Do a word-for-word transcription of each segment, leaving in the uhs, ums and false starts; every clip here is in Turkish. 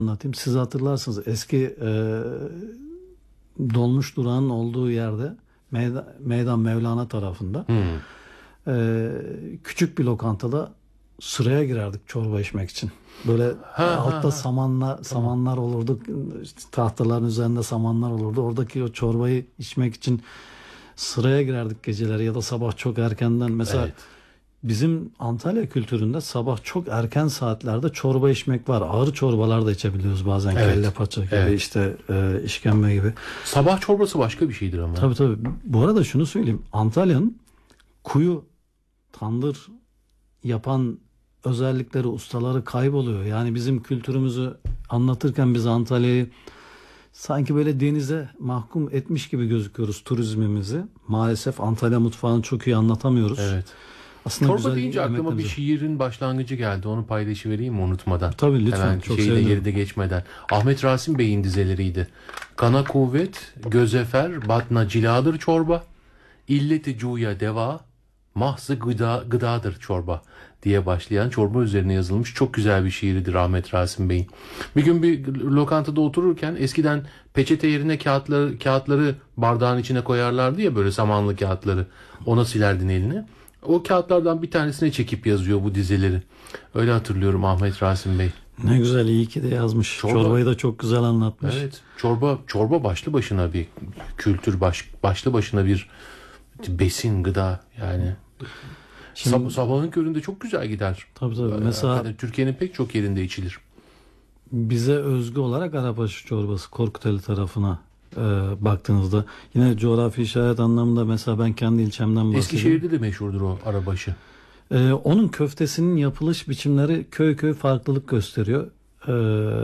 anlatayım. Siz hatırlarsınız, eski e, dolmuş durağının olduğu yerde Meydan, Meydan Mevlana tarafında Hmm. e, küçük bir lokantada sıraya girerdik çorba içmek için. Böyle Ha, altta ha, ha. samanlar samanlar olurdu. İşte tahtaların üzerinde samanlar olurdu. Oradaki o çorbayı içmek için sıraya girerdik geceleri ya da sabah çok erkenden. Mesela Evet. bizim Antalya kültüründe sabah çok erken saatlerde çorba içmek var. Ağır çorbalar da içebiliyoruz bazen. Evet. Kelle paça gibi, Evet. işte e, işkembe gibi. Sabah çorbası başka bir şeydir ama. Tabii tabii. Bu arada şunu söyleyeyim. Antalya'nın kuyu, tandır yapan özellikleri, ustaları kayboluyor. Yani bizim kültürümüzü anlatırken biz Antalya'yı sanki böyle denize mahkum etmiş gibi gözüküyoruz, turizmimizi. Maalesef Antalya mutfağını çok iyi anlatamıyoruz. Evet. Aslında Çorba güzel deyince aklıma bir yemeklerimiz var. şiirin başlangıcı geldi. Onu paylaşıvereyim mi unutmadan? Tabii, lütfen. Hemen Çok şeyi de sevinirim. geride geçmeden. Ahmet Rasim Bey'in dizeleriydi. Kana kuvvet, gözefer, batna ciladır çorba. İlleti cuya deva, mahzı gıda, gıdadır çorba diye başlayan, çorba üzerine yazılmış çok güzel bir şiiridir Ahmet Rasim Bey'in. Bir gün bir lokantada otururken eskiden peçete yerine kağıtları, kağıtları bardağın içine koyarlardı ya, böyle samanlı kağıtları. Ona silerdin elini. O kağıtlardan bir tanesine çekip yazıyor bu dizeleri. Öyle hatırlıyorum Ahmet Rasim Bey. Ne güzel, iyi ki de yazmış. Çorba- Çorbayı da çok güzel anlatmış. Evet. Çorba çorba başlı başına bir kültür, baş, başlı başına bir besin, gıda yani. Şimdi- Sab- sabahın köründe çok güzel gider. Tabii tabii. Ee, Mesela hakikaten Türkiye'nin pek çok yerinde içilir. bize özgü olarak Arapaşı çorbası, Korkuteli tarafına e, baktığınızda yine coğrafi işaret anlamında, mesela ben kendi ilçemden bahsedeyim. Eskişehir'de de meşhurdur o arabaşı. E, onun köftesinin yapılış biçimleri köy köy farklılık gösteriyor. E,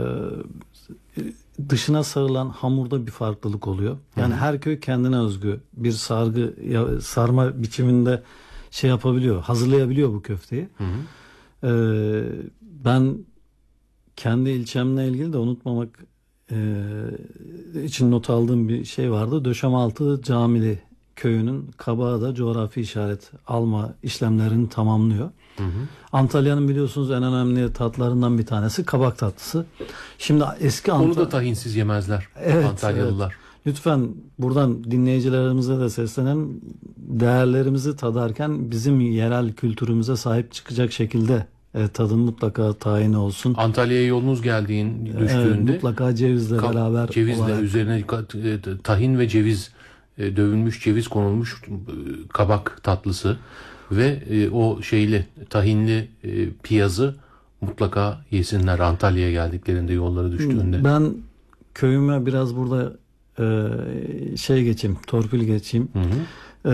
dışına sarılan hamurda bir farklılık oluyor. Yani her köy kendine özgü bir sargı ya- sarma biçiminde şey yapabiliyor, hazırlayabiliyor bu köfteyi. Hı hı. E, ben kendi ilçemle ilgili de unutmamak e, için not aldığım bir şey vardı. Döşemaltı Camili köyünün kabağı da coğrafi işaret alma işlemlerini tamamlıyor. Hı hı. Antalya'nın biliyorsunuz en önemli tatlarından bir tanesi kabak tatlısı. Şimdi eski Onu Antalya... da tahinsiz yemezler Evet, Antalyalılar. Lütfen buradan dinleyicilerimize de seslenelim. Değerlerimizi tadarken bizim yerel kültürümüze sahip çıkacak şekilde e, tadın mutlaka tayini olsun. Antalya'ya yolunuz geldiğin, Evet, düştüğünde mutlaka cevizle ka- beraber cevizle olarak. üzerine ka- e, tahin ve ceviz, e, dövülmüş ceviz konulmuş e, kabak tatlısı ve e, o şeyli tahinli e, piyazı mutlaka yesinler Antalya'ya geldiklerinde, yolları düştüğünde. Ben köyüme biraz burada e, şey geçeyim, torpil geçeyim. Hı hı. E,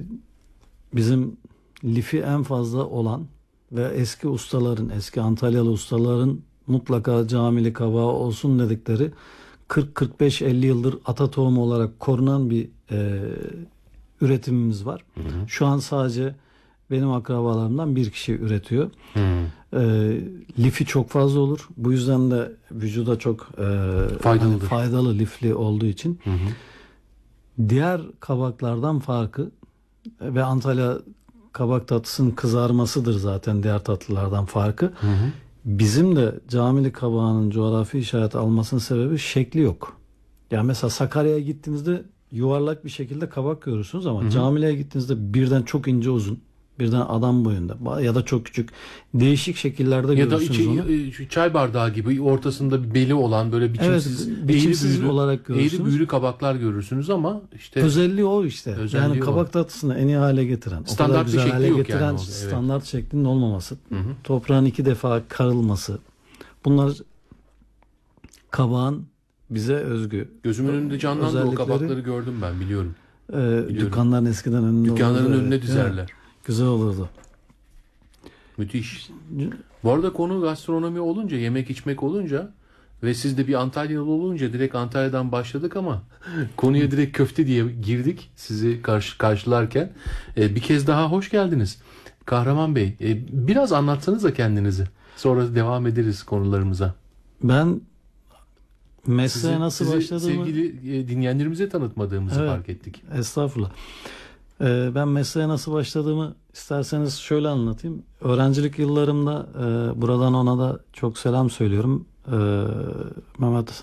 bizim lifi en fazla olan ve eski ustaların, eski Antalyalı ustaların mutlaka camili kabağı olsun dedikleri kırk kırk beş elli yıldır ata tohumu olarak korunan bir e, üretimimiz var. Hı hı. Şu an sadece benim akrabalarımdan bir kişi üretiyor. Hı. E, lifi çok fazla olur. Bu yüzden de vücuda çok e, Faydalıdır. hani faydalı, lifli olduğu için. Hı hı. Diğer kabaklardan farkı ve Antalya kabak tatlısının kızarmasıdır zaten diğer tatlılardan farkı. Hı hı. Bizim de camili kabağının coğrafi işaret almasının sebebi şekli yok. Yani mesela Sakarya'ya gittiğinizde yuvarlak bir şekilde kabak görürsünüz ama Camile'ye gittiğinizde birden çok ince uzun, birden adam boyunda ya da çok küçük, değişik şekillerde Ya da görürsünüz içi, onu. e, şu çay bardağı gibi ortasında bir beli olan böyle biçimsiz, Evet, biçimsiz eğri büğrü, olarak görürsünüz. eğri büğrü kabaklar görürsünüz ama işte Özelliği o işte. Özelliği yani o. kabak tatlısını en iyi hale getiren, o Standart kadar bir güzel şekli hale yok getiren yani orada, evet. standart şeklinin olmaması. Hı hı. Toprağın iki defa karılması. Bunlar kabağın bize özgü. gözümün önünde canlandı, o özellikleri- kabakları gördüm ben, biliyorum. Ee, dükkanların eskiden önünde Dükkanların olurdu, önüne evet. dizerler. Evet, güzel olurdu. Müthiş. Bu arada konu gastronomi olunca, yemek içmek olunca ve siz de bir Antalyalı olunca direkt Antalya'dan başladık ama konuya direkt köfte diye girdik sizi karşı, karşılarken. Ee, bir kez daha hoş geldiniz. Kahraman Bey, e, biraz anlatsanız da kendinizi. Sonra devam ederiz konularımıza. Ben mesleğe Sizi, nasıl sizi başladığımı... sevgili e, dinleyenlerimize tanıtmadığımızı Evet. fark ettik. Estağfurullah. Ee, ben mesleğe nasıl başladığımı isterseniz şöyle anlatayım. Öğrencilik yıllarımda e, buradan ona da çok selam söylüyorum. e, Mehmet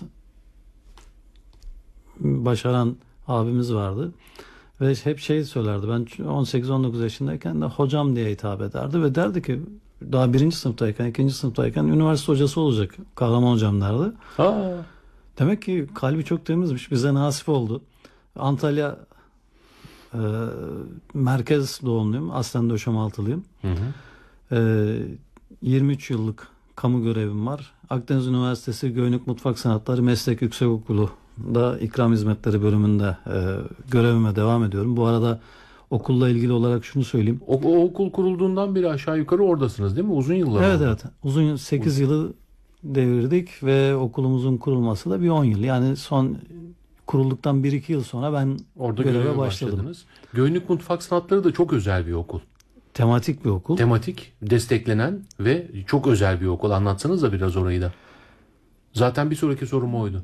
Başaran abimiz vardı. Ve hep şey söylerdi. Ben on sekiz on dokuz yaşındayken de hocam diye hitap ederdi ve derdi ki daha birinci sınıftayken, ikinci sınıftayken üniversite hocası olacak Kahraman hocam derdi. Aa. Demek ki kalbi çok temizmiş. Bize nasip oldu. Antalya e, merkez doğumluyum. Aslen Döşemaltılıyım. Hı hı. E, yirmi üç yıllık kamu görevim var. Akdeniz Üniversitesi Göynük Mutfak Sanatları Meslek Yüksekokulu'da ikram hizmetleri bölümünde e, görevime devam ediyorum. Bu arada okulla ilgili olarak şunu söyleyeyim. O, o okul kurulduğundan beri aşağı yukarı oradasınız değil mi? Uzun yıllar Evet oldu. evet. Uzun sekiz yılı devirdik ve okulumuzun kurulması da bir on yıl. Yani son kurulduktan bir iki yıl sonra ben Orada göreve göreve başladım. başladınız. Göynük Mutfak Sanatları da çok özel bir okul. Tematik bir okul. Tematik, desteklenen ve çok özel bir okul. Anlatsanız da biraz orayı da. Zaten bir sonraki sorum oydu.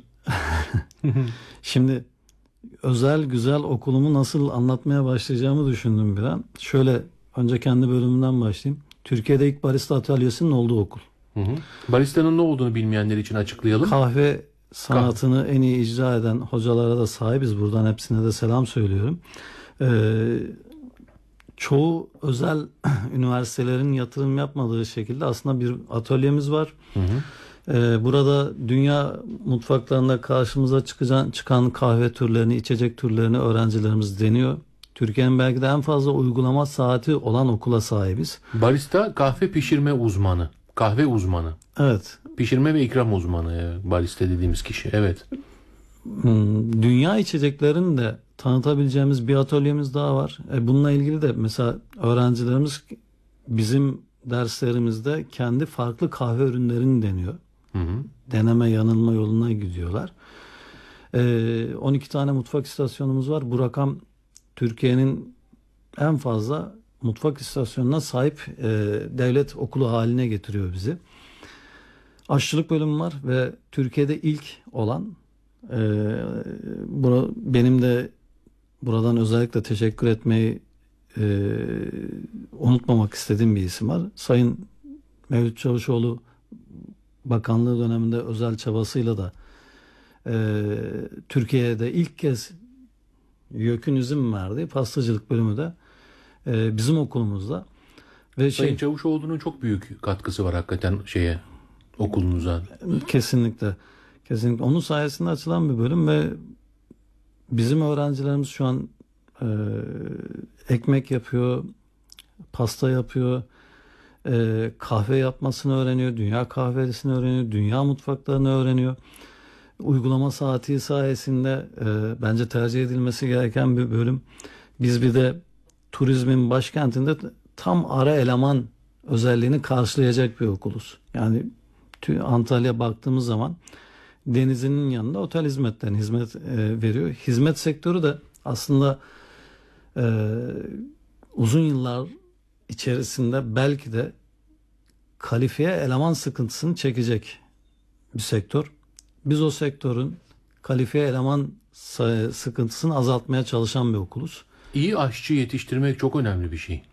Şimdi özel güzel okulumu nasıl anlatmaya başlayacağımı düşündüm bir an. Şöyle önce kendi bölümümden başlayayım. Türkiye'de ilk barista atölyesinin olduğu okul. Hı hı. Barista'nın ne olduğunu bilmeyenler için açıklayalım. Kahve sanatını en iyi icra eden hocalara da sahibiz. Buradan hepsine de selam söylüyorum. Ee, çoğu özel üniversitelerin yatırım yapmadığı şekilde aslında bir atölyemiz var. Hı hı. Ee, burada dünya mutfaklarında karşımıza çıkan, çıkan kahve türlerini, içecek türlerini öğrencilerimiz deniyor. Türkiye'nin belki de en fazla uygulama saati olan okula sahibiz. Barista kahve pişirme uzmanı. Kahve uzmanı. Evet. Pişirme ve ikram uzmanı. e, Barista dediğimiz kişi. Evet. Hmm, Dünya içeceklerini de tanıtabileceğimiz bir atölyemiz daha var. E, bununla ilgili de mesela öğrencilerimiz bizim derslerimizde kendi farklı kahve ürünlerini deniyor. Hı hı. Deneme yanılma yoluna gidiyorlar. E, on iki tane mutfak istasyonumuz var. Bu rakam Türkiye'nin en fazla mutfak istasyonuna sahip e, devlet okulu haline getiriyor bizi. Aşçılık bölümü var ve Türkiye'de ilk olan e, bura, benim de buradan özellikle teşekkür etmeyi e, unutmamak istediğim bir isim var. Sayın Mevlüt Çavuşoğlu bakanlığı döneminde özel çabasıyla da e, Türkiye'de ilk kez YÖK'ün izin verdiği pastacılık bölümü de e, bizim okulumuzda. Ve Sayın şey, Çavuşoğlu'nun çok büyük katkısı var hakikaten şeye, okulunuza. kesinlikle kesinlikle onun sayesinde açılan bir bölüm ve bizim öğrencilerimiz şu an e, ekmek yapıyor, pasta yapıyor, e, kahve yapmasını öğreniyor, dünya kahvesini öğreniyor, dünya mutfaklarını öğreniyor. Uygulama saati sayesinde e, bence tercih edilmesi gereken bir bölüm. Biz bir de turizmin başkentinde tam ara eleman özelliğini karşılayacak bir okuluz. Yani Antalya baktığımız zaman denizinin yanında otel hizmetlerine hizmet e, veriyor. Hizmet sektörü de aslında e, uzun yıllar içerisinde belki de kalifiye eleman sıkıntısını çekecek bir sektör. Biz o sektörün kalifiye eleman sıkıntısını azaltmaya çalışan bir okuluz. İyi aşçı yetiştirmek çok önemli bir şey.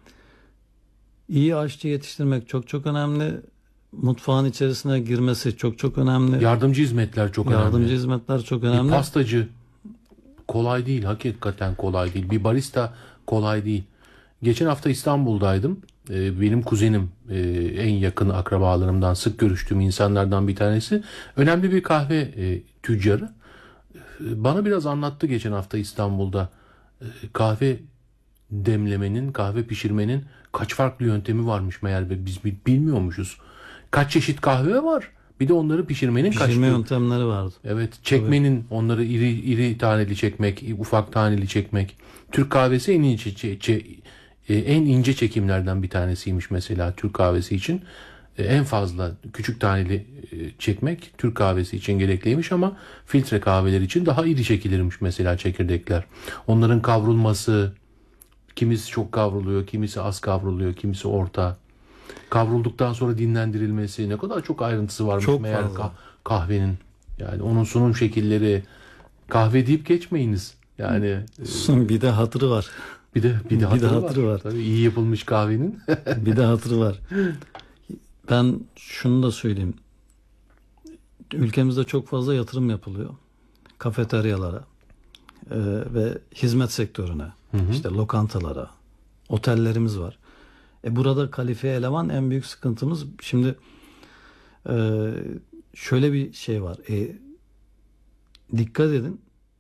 İyi aşçı yetiştirmek çok çok önemli. Mutfağın içerisine girmesi çok çok önemli. Yardımcı hizmetler çok önemli. Yardımcı hizmetler çok önemli. Bir pastacı kolay değil. Hakikaten kolay değil. Bir barista kolay değil. Geçen hafta İstanbul'daydım. Ee, benim kuzenim e, en yakın akrabalarımdan, sık görüştüğüm insanlardan bir tanesi. Önemli bir kahve e, tüccarı. E, bana biraz anlattı geçen hafta İstanbul'da. E, kahve demlemenin, kahve pişirmenin kaç farklı yöntemi varmış meğer ve biz bilmiyormuşuz. Kaç çeşit kahve var. Bir de onları pişirmenin kaç Pişirme yöntemleri vardı. Evet, çekmenin Tabii. onları iri iri taneli çekmek, ufak taneli çekmek. Türk kahvesi en ince çe, çe, en ince çekimlerden bir tanesiymiş mesela Türk kahvesi için. En fazla küçük taneli çekmek Türk kahvesi için gerekliymiş ama filtre kahveler için daha iri çekilirmiş mesela çekirdekler. Onların kavrulması, kimisi çok kavruluyor, kimisi az kavruluyor, kimisi orta. Kavrulduktan sonra dinlendirilmesi, ne kadar çok ayrıntısı varmış çok meğer fazla. Kah- kahvenin. Yani onun sunum şekilleri, kahve deyip geçmeyiniz. Yani bir de hatırı var. Bir de bir de hatırı, bir de hatırı var. var. Tabii iyi yapılmış kahvenin. Bir de hatırı var. Ben şunu da söyleyeyim. ülkemizde çok fazla yatırım yapılıyor. Kafeteryalara e, ve hizmet sektörüne, hı hı. işte lokantalara, otellerimiz var. E burada kalifiye eleman en büyük sıkıntımız. Şimdi e, şöyle bir şey var. E, dikkat edin.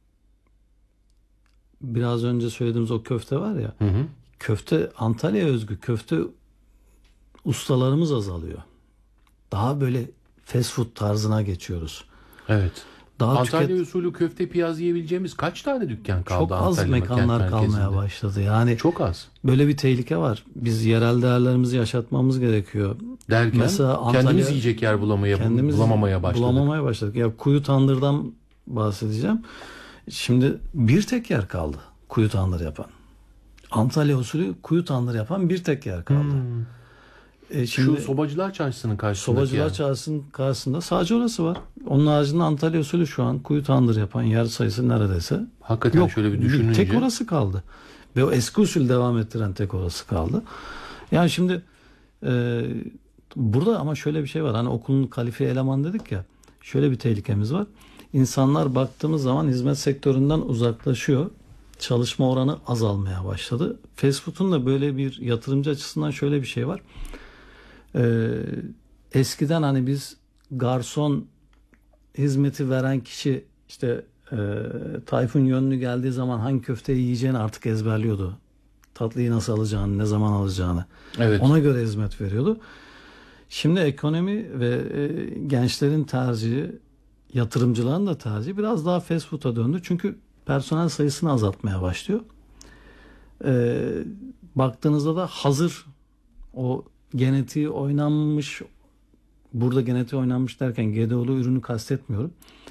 Biraz önce söylediğimiz o köfte var ya. Hı hı. Köfte Antalya'ya özgü. Köfte ustalarımız azalıyor. Daha böyle fast food tarzına geçiyoruz. Evet. Daha Antalya tüket... usulü köfte piyaz yiyebileceğimiz kaç tane dükkan kaldı? Çok az Antalya mekanlar kalmaya başladı. Yani çok az. Böyle bir tehlike var. Biz yerel değerlerimizi yaşatmamız gerekiyor. Derken mesela Antalya, kendimiz yiyecek yer bulamaya, kendimiz bulamamaya başladık. Bulamamaya başladık. Ya kuyu tandırdan bahsedeceğim. Şimdi bir tek yer kaldı kuyu tandır yapan. Antalya usulü kuyu tandır yapan bir tek yer kaldı. Hmm. E şimdi, Şu Sobacılar Çarşısı'nın karşısında. Sobacılar yani. Çarşısı'nın karşısında sadece orası var. Onun haricinde Antalya usulü şu an kuyu tandır yapan yer sayısı neredeyse hakikaten yok. Şöyle bir düşününce. Tek orası kaldı. Ve o eski usul devam ettiren tek orası kaldı. Yani şimdi e, burada ama şöyle bir şey var. Hani okulun kalifiye eleman dedik ya. Şöyle bir tehlikemiz var. İnsanlar baktığımız zaman hizmet sektöründen uzaklaşıyor. Çalışma oranı azalmaya başladı. Fast food'un da böyle bir yatırımcı açısından şöyle bir şey var. Ee, eskiden hani biz garson hizmeti veren kişi işte e, Tayfun Yönlü geldiği zaman hangi köfteyi yiyeceğini artık ezberliyordu. Tatlıyı nasıl alacağını, ne zaman alacağını. Evet. Ona göre hizmet veriyordu. Şimdi ekonomi ve e, gençlerin tercihi, yatırımcıların da tercihi biraz daha fast food'a döndü. Çünkü personel sayısını azaltmaya başlıyor. Ee, baktığınızda da hazır o genetiği oynanmış, burada genetiği oynanmış derken G D O'lu ürünü kastetmiyorum.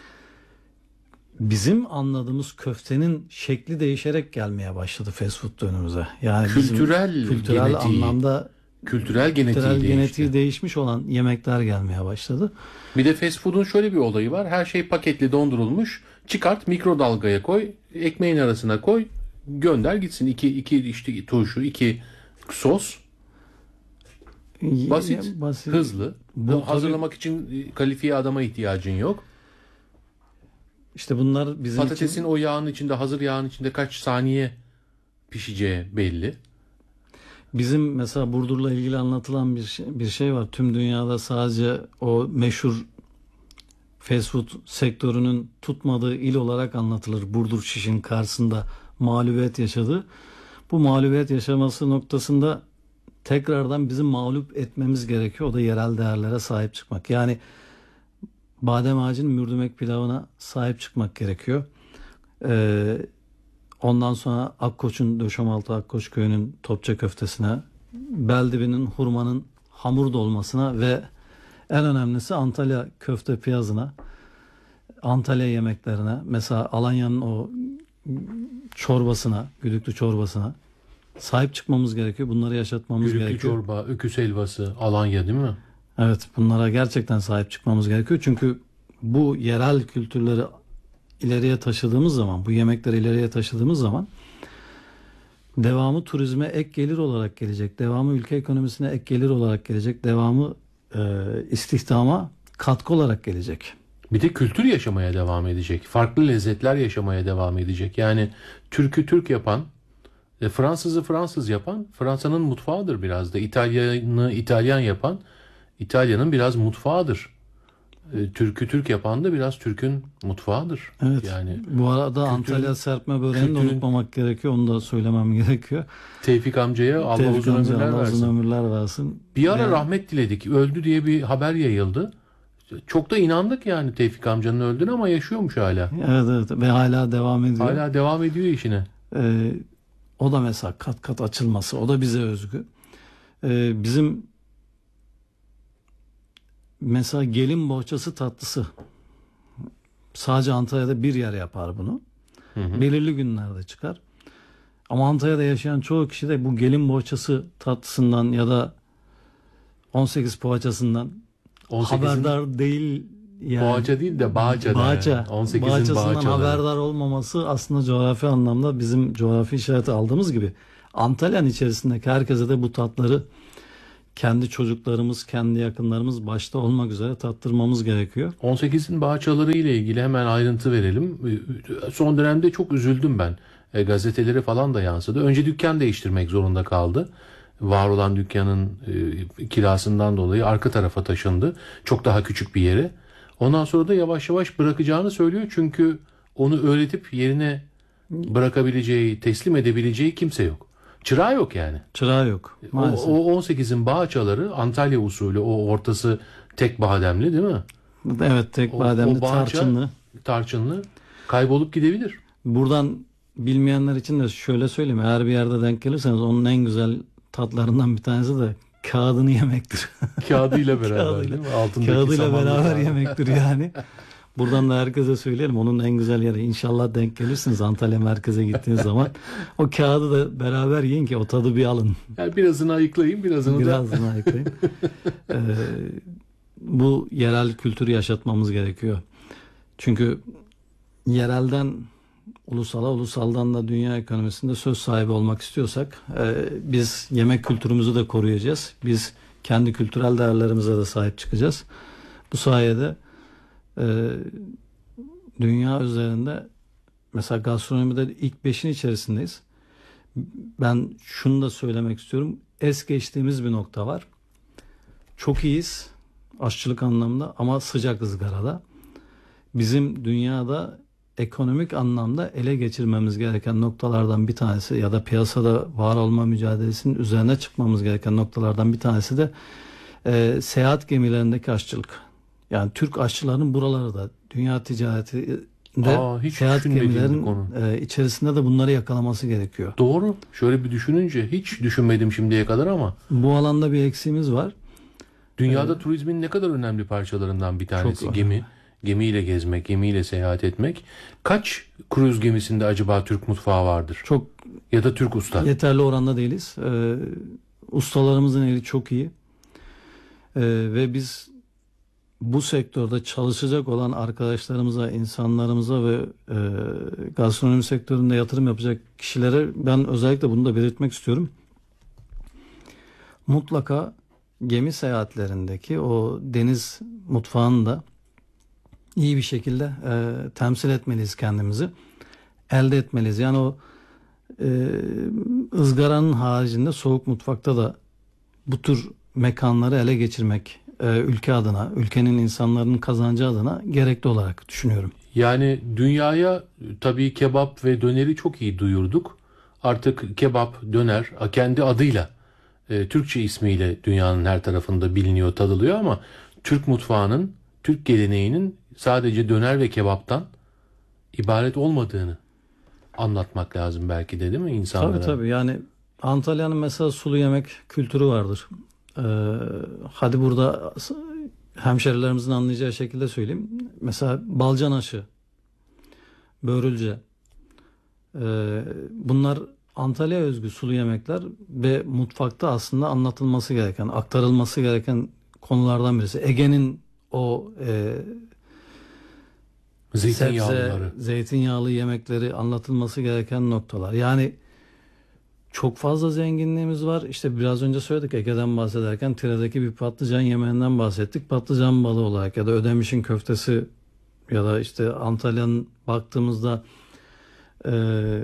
Bizim anladığımız köftenin şekli değişerek gelmeye başladı fast food önümüze. Yani kültürel kültürel genetiği, anlamda kültürel genetiği, kültürel genetiği değişti. değişmiş olan yemekler gelmeye başladı. Bir de fast food'un şöyle bir olayı var. Her şey paketli, dondurulmuş. Çıkart, mikrodalgaya koy, ekmeğin arasına koy, gönder gitsin. İki, iki işte turşu, iki sos. Basit, basit. hızlı. Bu hazırlamak tabii, için kalifiye adama ihtiyacın yok. İşte bunlar bizim patatesin için... o yağın içinde, hazır yağın içinde kaç saniye pişeceği belli. Bizim mesela Burdur'la ilgili anlatılan bir şey, bir şey var. Tüm dünyada sadece o meşhur fast food sektörünün tutmadığı il olarak anlatılır. Burdur Şiş'in karşısında mağlubiyet yaşadı. Bu mağlubiyet yaşaması noktasında tekrardan bizim mağlup etmemiz gerekiyor. O da yerel değerlere sahip çıkmak. Yani badem ağacının mürdümek pilavına sahip çıkmak gerekiyor. Ee, ondan sonra Akkoç'un, Döşemaltı Akkoç köyünün topça köftesine, Beldibi'nin hurmanın hamur dolmasına ve en önemlisi Antalya köfte piyazına, Antalya yemeklerine, mesela Alanya'nın o çorbasına, güdüklü çorbasına sahip çıkmamız gerekiyor. Bunları yaşatmamız güdüklü gerekiyor. Güdüklü çorba, öküz helvası, Alanya değil mi? Evet, bunlara gerçekten sahip çıkmamız gerekiyor. Çünkü bu yerel kültürleri ileriye taşıdığımız zaman, bu yemekleri ileriye taşıdığımız zaman devamı turizme ek gelir olarak gelecek. Devamı ülke ekonomisine ek gelir olarak gelecek. Devamı e, istihdama katkı olarak gelecek. Bir de kültür yaşamaya devam edecek. Farklı lezzetler yaşamaya devam edecek. Yani Türk'ü Türk yapan, e, Fransız'ı Fransız yapan, Fransa'nın mutfağıdır biraz da. İtalyan'ı İtalyan yapan, İtalya'nın biraz mutfağıdır. E, Türk'ü Türk yapan da biraz Türk'ün mutfağıdır. Evet. Yani bu arada kültürün, Antalya serpme böreğini de unutmamak gerekiyor. Onu da söylemem gerekiyor. Tevfik amcaya Allah Tevfik uzun amca, ömürler Allah versin. uzun ömürler versin. Bir ara yani, rahmet diledik. Öldü diye bir haber yayıldı. Çok da inandık yani Tevfik amcanın öldüğüne ama yaşıyormuş hala. Evet evet ve hala devam ediyor. Hala devam ediyor işine. Ee, o da mesela kat kat açılması. O da bize özgü. Ee, bizim mesela gelin bohçası tatlısı. Sadece Antalya'da bir yer yapar bunu. Hı hı. Belirli günlerde çıkar. Ama Antalya'da yaşayan çoğu kişi de bu gelin bohçası tatlısından ya da on sekiz poğaçasından haberdar değil. Yani, poğaça değil de bağça. Bağça. Yani. on sekizin Bağçasından bağçaları. haberdar olmaması aslında coğrafi anlamda bizim coğrafi işareti aldığımız gibi Antalya'nın içerisindeki herkese de bu tatları kendi çocuklarımız, kendi yakınlarımız başta olmak üzere tattırmamız gerekiyor. on sekizin bahçaları ile ilgili hemen ayrıntı verelim. Son dönemde çok üzüldüm ben. E, gazetelere falan da yansıdı. Önce dükkan değiştirmek zorunda kaldı. Var olan dükkanın e, kirasından dolayı arka tarafa taşındı. Çok daha küçük bir yere. Ondan sonra da yavaş yavaş bırakacağını söylüyor. Çünkü onu öğretip yerine bırakabileceği, teslim edebileceği kimse yok. Çırağı yok yani. Çırağı yok O, maalesef. o on sekizin bahçaları Antalya usulü, o ortası tek bademli değil mi? Evet, tek O- bademli, o bahçe- tarçınlı. Tarçınlı kaybolup gidebilir. Buradan bilmeyenler için de şöyle söyleyeyim. Eğer bir yerde denk gelirseniz onun en güzel tatlarından bir tanesi de kağıdını yemektir. Kağıdıyla beraber Kağıdıyla- değil mi? Altındaki Kağıdıyla samanlı beraber kağıt. yemektir yani. Buradan da herkese söyleyelim. Onun en güzel yeri. İnşallah denk gelirsiniz Antalya merkeze gittiğiniz zaman. O kağıdı da beraber yiyin ki o tadı bir alın. Yani birazını ayıklayın, birazını da Birazını ayıklayın. Ee, bu yerel kültürü yaşatmamız gerekiyor. Çünkü yerelden ulusala, ulusaldan da dünya ekonomisinde söz sahibi olmak istiyorsak e, biz yemek kültürümüzü de koruyacağız. Biz kendi kültürel değerlerimize de sahip çıkacağız. Bu sayede e, dünya üzerinde mesela gastronomide ilk beşin içerisindeyiz. Ben şunu da söylemek istiyorum. Es geçtiğimiz bir nokta var. Çok iyiyiz aşçılık anlamında ama sıcak ızgarada. Bizim dünyada ekonomik anlamda ele geçirmemiz gereken noktalardan bir tanesi ya da piyasada var olma mücadelesinin üzerine çıkmamız gereken noktalardan bir tanesi de e, seyahat gemilerindeki aşçılık. Yani Türk aşçıların buraları da dünya ticaretinde Aa, hiç seyahat düşünmediğim bir gemilerin konu. e, içerisinde de bunları yakalaması gerekiyor. Doğru. Şöyle bir düşününce hiç düşünmedim şimdiye kadar ama Bu alanda bir eksiğimiz var. dünyada turizmin ne kadar önemli parçalarından bir tanesi Çok gemi. Gemiyle gezmek, gemiyle seyahat etmek. Kaç kruz gemisinde acaba Türk mutfağı vardır? Çok Ya da Türk usta? yeterli oranda değiliz. Ee, ustalarımızın eli çok iyi. Ee, ve biz bu sektörde çalışacak olan arkadaşlarımıza, insanlarımıza ve e, gastronomi sektöründe yatırım yapacak kişilere ben özellikle bunu da belirtmek istiyorum. Mutlaka gemi seyahatlerindeki o deniz mutfağını da iyi bir şekilde e, temsil etmeliyiz kendimizi. Elde etmeliyiz. Yani o e, ızgaranın haricinde soğuk mutfakta da bu tür mekanları ele geçirmek e, ülke adına, ülkenin insanların kazancı adına gerekli olarak düşünüyorum. Yani dünyaya tabii kebap ve döneri çok iyi duyurduk. Artık kebap, döner kendi adıyla, e, Türkçe ismiyle dünyanın her tarafında biliniyor, tadılıyor ama Türk mutfağının, Türk geleneğinin sadece döner ve kebaptan ibaret olmadığını anlatmak lazım belki de değil mi insanlara? Tabii tabii yani Antalya'nın mesela sulu yemek kültürü vardır. Ee, hadi burada hemşerilerimizin anlayacağı şekilde söyleyeyim. Mesela balcan aşı, börülce. Ee, bunlar Antalya özgü sulu yemekler ve mutfakta aslında anlatılması gereken, aktarılması gereken konulardan birisi. Ege'nin o e, Zeytinyağlıları. sebze, zeytinyağlı yemekleri anlatılması gereken noktalar. Yani çok fazla zenginliğimiz var. İşte biraz önce söyledik Ege'den bahsederken Tire'deki bir patlıcan yemeğinden bahsettik. Patlıcan balığı olarak ya da Ödemiş'in köftesi ya da işte Antalya'nın baktığımızda eee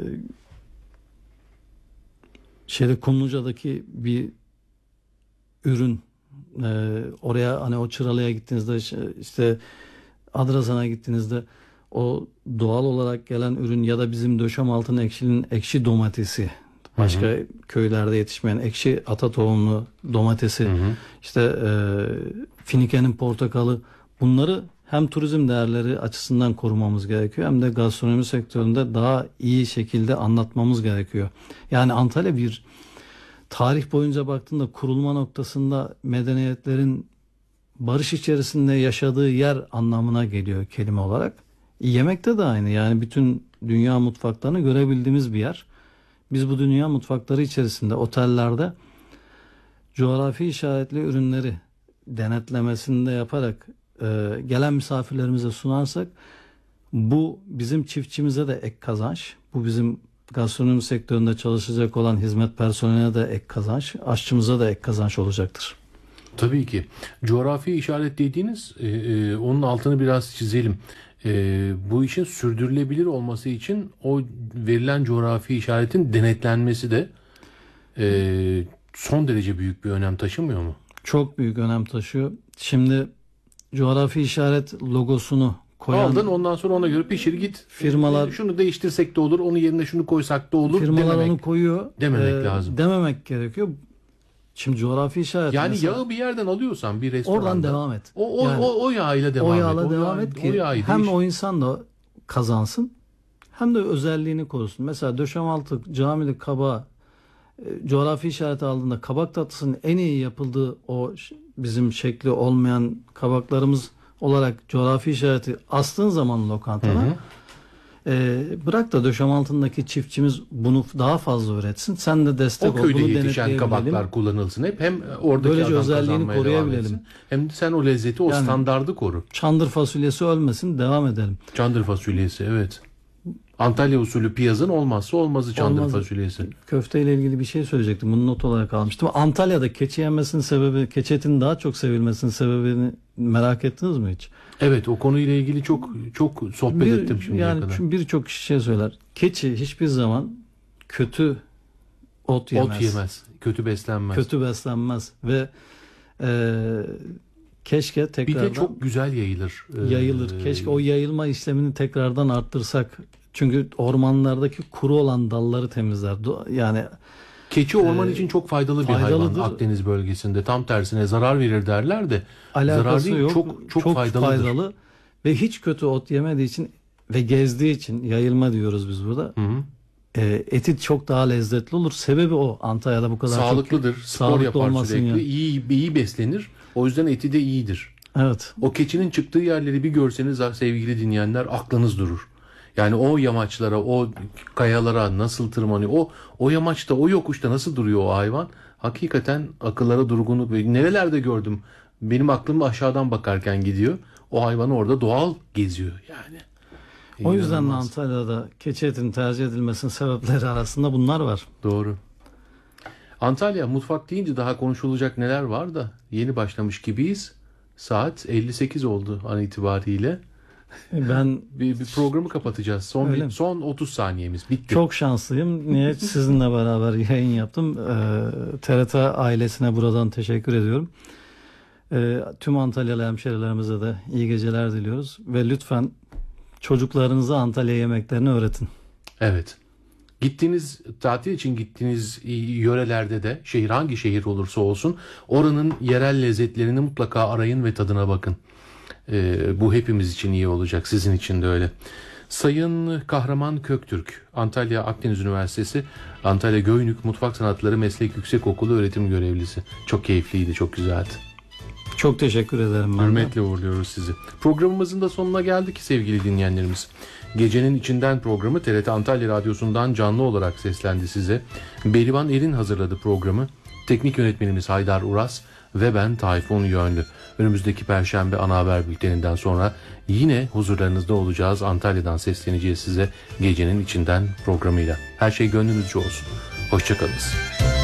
şeyde Kumluca'daki bir ürün eee, oraya hani o Çıralı'ya gittiğinizde işte Adrasan'a gittiğinizde o doğal olarak gelen ürün ya da bizim Döşemaltı'nın ekşinin ekşi domatesi, başka hı hı. köylerde yetişmeyen ekşi ata tohumlu domatesi, hı hı. işte e, Finike'nin portakalı, bunları hem turizm değerleri açısından korumamız gerekiyor hem de gastronomi sektöründe daha iyi şekilde anlatmamız gerekiyor. Yani Antalya bir tarih boyunca baktığında kurulma noktasında medeniyetlerin barış içerisinde yaşadığı yer anlamına geliyor kelime olarak. Yemekte de aynı. Yani bütün dünya mutfaklarını görebildiğimiz bir yer. Biz bu dünya mutfakları içerisinde otellerde coğrafi işaretli ürünleri denetlemesini de yaparak e, gelen misafirlerimize sunarsak bu bizim çiftçimize de ek kazanç. Bu bizim gastronomi sektöründe çalışacak olan hizmet personeline de ek kazanç, aşçımıza da ek kazanç olacaktır. Tabii ki. Coğrafi işaret dediğiniz e, e, onun altını biraz çizelim. E, bu işin sürdürülebilir olması için o verilen coğrafi işaretin denetlenmesi de e, son derece büyük bir önem taşımıyor mu? Çok büyük önem taşıyor. Şimdi coğrafi işaret logosunu koyan aldın, ondan sonra ona göre pişir git. Firmalar- E, şunu değiştirsek de olur, onun yerine şunu koysak da olur firmalar dememek. onu koyuyor. dememek lazım. Dememek gerekiyor. Şimdi coğrafi işaret Yani mesela, yağı bir yerden alıyorsan bir restoranda. oradan devam et. O, o, Yani o, o yağıyla devam o et. yağla O devam yağ- et o ki yağı hem değiş- o insan da kazansın hem de özelliğini korusun. Mesela Döşemaltı Camili kabağı e, coğrafi işareti aldığında kabak tatlısının en iyi yapıldığı o ş- bizim şekli olmayan kabaklarımız olarak coğrafi işareti astığın zaman lokantana, Hı hı. e, bırak da Döşemaltı'ndaki çiftçimiz bunu daha fazla üretsin. Sen de destek O ol. köyde Bunu yetişen denetleyebilim. kabaklar kullanılsın hep. Hem oradaki Böylece adam özelliğini kazanmaya devam koruyabilelim. etsin. Hem de sen o lezzeti, o Yani- standardı koru. Çandır fasulyesi ölmesin, devam edelim. Çandır fasulyesi, evet. Antalya usulü piyazın olmazsa olmazı çandır Olmazı. fasulyesi. Köfte ile ilgili bir şey söyleyecektim. Bunu not olarak almıştım. Antalya'da keçi yenmesinin sebebi, keçi etinin daha çok sevilmesinin sebebini merak ettiniz mi hiç? Evet, o konuyla ilgili çok çok sohbet ettim şimdiye yani kadar. çünkü birçok kişi şey söyler. Keçi hiçbir zaman kötü ot yemez. Ot yemez, kötü beslenmez. Kötü beslenmez ve e, keşke Bir tekrardan de çok güzel yayılır. Ee, yayılır. Keşke o yayılma işlemini tekrardan arttırsak. Çünkü ormanlardaki kuru olan dalları temizler. Do- Yani Keçi orman Ee, için çok faydalı bir faydalıdır. hayvan Akdeniz bölgesinde. Tam tersine zarar verir derler de. alakası Zarar değil, yok. çok- çok faydalıdır. faydalı ve hiç kötü ot yemediği için ve gezdiği için yayılma diyoruz biz burada. Hı hı. E, eti çok daha lezzetli olur. Sebebi o. Antalya'da bu kadar Sağlıklıdır. çok Spor sağlıklı yapar olmasın sürekli. ya. İyi, iyi beslenir. O yüzden eti de iyidir. Evet. O keçinin çıktığı yerleri bir görseniz sevgili dinleyenler aklınız durur. Yani o yamaçlara, o kayalara nasıl tırmanıyor, o o yamaçta, o yokuşta nasıl duruyor o hayvan? Hakikaten akıllara durgunluk ve nerelerde gördüm. Benim aklım aşağıdan bakarken gidiyor. O hayvan orada doğal geziyor yani. O yüzden de İnanılmaz. Antalya'da keçi etinin tercih edilmesinin sebepleri arasında bunlar var. Doğru. Antalya mutfak deyince daha konuşulacak neler var da yeni başlamış gibiyiz. Saat elli sekiz oldu an itibariyle. Ben Bir, bir programı kapatacağız. Son Öyle bir, mi? son otuz saniyemiz bitti. çok şanslıyım. Niye? Sizinle beraber yayın yaptım. Ee, T R T ailesine buradan teşekkür ediyorum. Ee, tüm Antalyalı hemşerilerimize de iyi geceler diliyoruz. Ve lütfen çocuklarınıza Antalya yemeklerini öğretin. Evet. Gittiğiniz tatil için gittiğiniz yörelerde de şehir hangi şehir olursa olsun oranın yerel lezzetlerini mutlaka arayın ve tadına bakın. Ee, bu hepimiz için iyi olacak. Sizin için de öyle. Sayın Kahraman Köktürk, Antalya Akdeniz Üniversitesi Antalya Göynük Mutfak Sanatları Meslek Yüksekokulu öğretim görevlisi. Çok keyifliydi, çok güzeldi. Çok teşekkür ederim ben de. Hürmetle uğurluyoruz sizi. Programımızın da sonuna geldik sevgili dinleyenlerimiz. Gecenin içinden programı T R T Antalya Radyosu'ndan canlı olarak seslendi size. Berivan Erin hazırladı programı. Teknik yönetmenimiz Haydar Uras ve ben Tayfun Yönlü. Önümüzdeki Perşembe ana haber bülteninden sonra yine huzurlarınızda olacağız. Antalya'dan sesleneceğiz size gecenin içinden programıyla. Her şey gönlünüzce olsun. Hoşçakalınız.